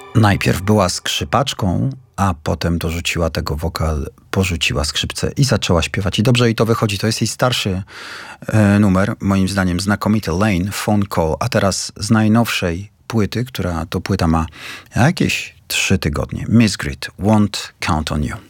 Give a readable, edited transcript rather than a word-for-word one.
Najpierw była skrzypaczką, a potem dorzuciła tego wokal, porzuciła skrzypce i zaczęła śpiewać. I dobrze jej to wychodzi. To jest jej starszy numer, moim zdaniem znakomity, Lane, Phone Call. A teraz z najnowszej płyty, która to płyta ma jakieś 3 tygodnie. Miss Grit, Won't Count on You.